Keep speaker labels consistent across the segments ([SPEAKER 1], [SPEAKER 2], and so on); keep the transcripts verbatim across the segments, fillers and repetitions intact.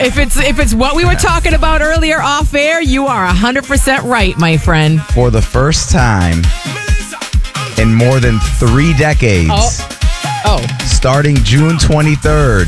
[SPEAKER 1] If it's if it's what we were talking about earlier off air, you are one hundred percent right, my friend.
[SPEAKER 2] For the first time in more than three decades,
[SPEAKER 1] Oh. oh.
[SPEAKER 2] starting June twenty-third,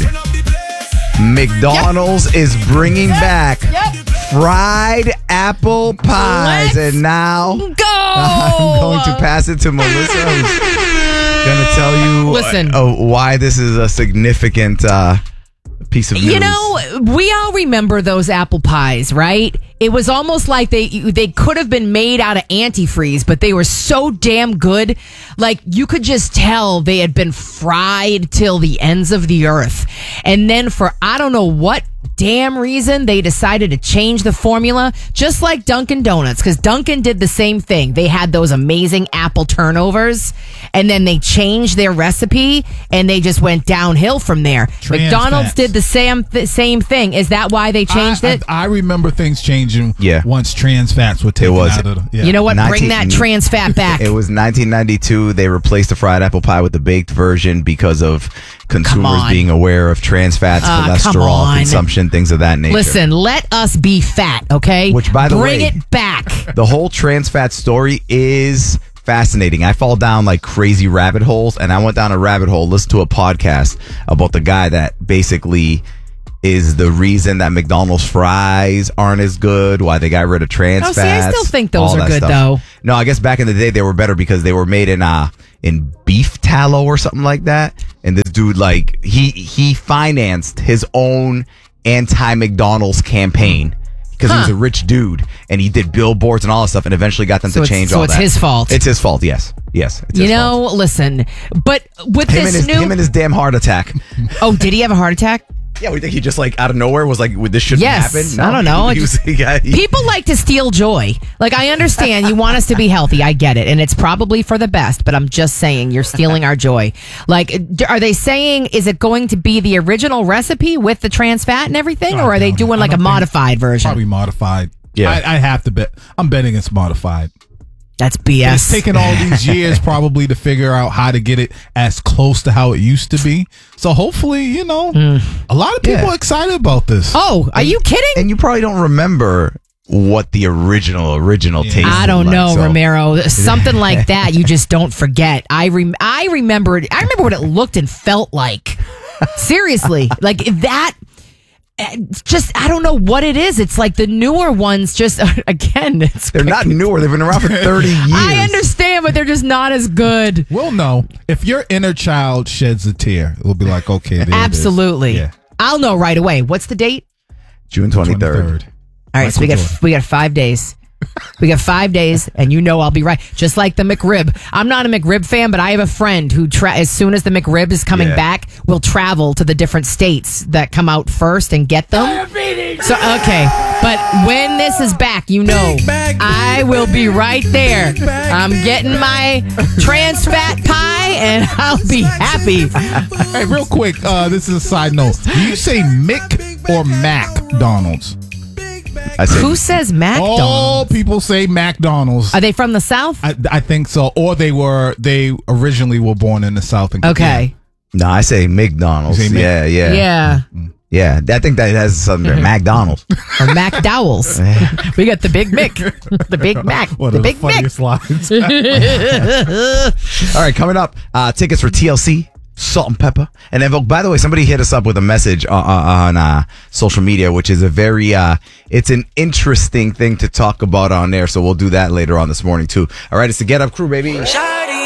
[SPEAKER 2] McDonald's yep. is bringing yep. back
[SPEAKER 1] yep.
[SPEAKER 2] fried apple pies.
[SPEAKER 1] Let's
[SPEAKER 2] and now
[SPEAKER 1] go.
[SPEAKER 2] I'm going to pass it to Melissa, who's going to tell you
[SPEAKER 1] Listen.
[SPEAKER 2] Uh, why this is a significant uh, piece of news.
[SPEAKER 1] You know, we all remember those apple pies, right? It was almost like they they could have been made out of antifreeze, but they were so damn good. Like, you could just tell they had been fried till the ends of the earth. And then for I don't know what damn reason, they decided to change the formula, just like Dunkin' Donuts, because Dunkin' did the same thing. They had those amazing apple turnovers, and then they changed their recipe, and they just went downhill from there.
[SPEAKER 3] Trans
[SPEAKER 1] McDonald's
[SPEAKER 3] fats.
[SPEAKER 1] did the same th- same thing. Is that why they changed
[SPEAKER 3] I,
[SPEAKER 1] it?
[SPEAKER 3] I, I remember things changing
[SPEAKER 2] Yeah.
[SPEAKER 3] once trans fats were taken
[SPEAKER 2] It was.
[SPEAKER 3] out of the... Yeah.
[SPEAKER 1] You know what?
[SPEAKER 2] nineteen
[SPEAKER 1] Bring that trans fat back.
[SPEAKER 2] It was nineteen ninety-two. They replaced the fried apple pie with the baked version because of consumers
[SPEAKER 1] on.
[SPEAKER 2] being aware of trans fats,
[SPEAKER 1] Uh, come
[SPEAKER 2] cholesterol
[SPEAKER 1] on.
[SPEAKER 2] consumption, things of that nature.
[SPEAKER 1] Listen, let us be fat, okay?
[SPEAKER 2] Which, by the
[SPEAKER 1] Bring
[SPEAKER 2] way-
[SPEAKER 1] it back.
[SPEAKER 2] The whole trans fat story is fascinating. I fall down like crazy rabbit holes, and I went down a rabbit hole, listened to a podcast about the guy that basically is the reason that McDonald's fries aren't as good, why they got rid of trans
[SPEAKER 1] Oh,
[SPEAKER 2] fats.
[SPEAKER 1] see, I still think those
[SPEAKER 2] all
[SPEAKER 1] are
[SPEAKER 2] that
[SPEAKER 1] good,
[SPEAKER 2] stuff.
[SPEAKER 1] though.
[SPEAKER 2] No, I guess back in the day they were better because they were made in uh in beef tallow or something like that. And this dude, like, he he financed his own anti-McDonald's campaign because he was
[SPEAKER 1] Huh.
[SPEAKER 2] a rich dude and he did billboards and all that stuff and eventually got them
[SPEAKER 1] So
[SPEAKER 2] to
[SPEAKER 1] it's-
[SPEAKER 2] change
[SPEAKER 1] so
[SPEAKER 2] all
[SPEAKER 1] it's
[SPEAKER 2] that.
[SPEAKER 1] his fault.
[SPEAKER 2] It's his fault, yes. Yes. It's
[SPEAKER 1] You
[SPEAKER 2] his
[SPEAKER 1] know,
[SPEAKER 2] fault.
[SPEAKER 1] listen, but with
[SPEAKER 2] Him
[SPEAKER 1] this
[SPEAKER 2] and, his,
[SPEAKER 1] new...
[SPEAKER 2] him and his damn heart attack.
[SPEAKER 1] oh, did he have a heart attack?
[SPEAKER 2] Yeah, we think he just like out of nowhere was like, "This shouldn't
[SPEAKER 1] Yes.
[SPEAKER 2] happen."
[SPEAKER 1] I don't know.
[SPEAKER 2] He,
[SPEAKER 1] I
[SPEAKER 2] was,
[SPEAKER 1] just-
[SPEAKER 2] he got, he,
[SPEAKER 1] People like to steal joy. Like, I understand you want us to be healthy. I get it. And it's probably for the best, but I'm just saying you're stealing our joy. Like, d- are they saying, is it going to be the original recipe with the trans fat and everything?
[SPEAKER 3] No,
[SPEAKER 1] or are they
[SPEAKER 3] no,
[SPEAKER 1] doing
[SPEAKER 3] I
[SPEAKER 1] like a
[SPEAKER 3] don't think-
[SPEAKER 1] modified version?
[SPEAKER 3] Probably modified.
[SPEAKER 2] Yeah.
[SPEAKER 3] I, I have to bet. I'm betting it's modified.
[SPEAKER 1] That's B
[SPEAKER 3] It's
[SPEAKER 1] S.
[SPEAKER 3] taken all these years probably to figure out how to get it as close to how it used to be. So hopefully, you know, a lot of people
[SPEAKER 2] Yeah.
[SPEAKER 3] are excited about this.
[SPEAKER 1] Oh, are you kidding?
[SPEAKER 2] and you probably don't remember what the original original
[SPEAKER 3] Yeah.
[SPEAKER 2] taste.
[SPEAKER 1] I don't
[SPEAKER 2] like,
[SPEAKER 1] know,
[SPEAKER 2] so-
[SPEAKER 1] Romero. Something like that, you just don't forget. I rem- I remembered. I remember what it looked and felt like. Seriously, like that. uh, Just I don't know what it is. It's like the newer ones. Just again, it's
[SPEAKER 2] They're not newer. They've been around for thirty years.
[SPEAKER 1] I understand, but they're just not as good.
[SPEAKER 3] We'll know. If your inner child sheds a tear, it will be like, okay, there it is.
[SPEAKER 1] Absolutely.
[SPEAKER 3] Yeah.
[SPEAKER 1] I'll know right away. What's the date?
[SPEAKER 2] June twenty-third.
[SPEAKER 3] twenty-third.
[SPEAKER 1] All right, so we
[SPEAKER 3] Michael
[SPEAKER 1] got
[SPEAKER 3] Jordan.
[SPEAKER 1] we got five days. We got five days, and you know I'll be right. Just like the McRib. I'm not a McRib fan, but I have a friend who, tra- as soon as the McRib is coming
[SPEAKER 2] Yeah.
[SPEAKER 1] back, will travel to the different states that come out first and get them. So okay, but when this is back, you know I will be right there. I'm getting my trans fat pie, and I'll be happy.
[SPEAKER 3] Hey, real quick, uh, this is a side note. Do you say Mick or McDonald's?
[SPEAKER 2] I said,
[SPEAKER 1] Who says McDonald's?
[SPEAKER 3] All people say McDonald's.
[SPEAKER 1] Are they from the South?
[SPEAKER 3] I, I think so. Or they were, they originally were born in the South. And
[SPEAKER 1] Okay.
[SPEAKER 2] no, I say McDonald's.
[SPEAKER 3] You say Mc-
[SPEAKER 2] yeah, yeah,
[SPEAKER 1] Yeah.
[SPEAKER 2] yeah. I think that has something there. McDonald's.
[SPEAKER 1] Or McDowell's. We got the Big Mick. The Big Mac.
[SPEAKER 3] One
[SPEAKER 1] The
[SPEAKER 3] of the
[SPEAKER 1] Big Mick.
[SPEAKER 3] funniest lines.
[SPEAKER 2] All right, coming up, uh, tickets for T L C, Salt and Pepper, and then. By the way, somebody hit us up with a message on, on uh, social media, which is a very, uh, it's an interesting thing to talk about on there. So we'll do that later on this morning too. All right, it's the Get Up Crew, baby.
[SPEAKER 4] Shawty